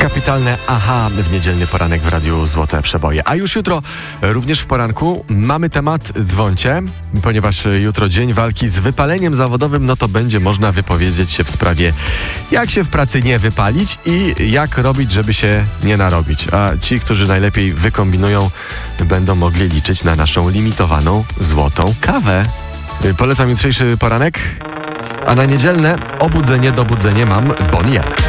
Kapitalne aha w niedzielny poranek w Radiu Złote Przeboje. A już jutro, również w poranku, mamy temat dzwońcie, ponieważ jutro dzień walki z wypaleniem zawodowym, no to będzie można wypowiedzieć się w sprawie, jak się w pracy nie wypalić i jak robić, żeby się nie narobić. A ci, którzy najlepiej wykombinują, będą mogli liczyć na naszą limitowaną złotą kawę. Polecam jutrzejszy poranek, a na niedzielne obudzenie, dobudzenie mam Bonnie M.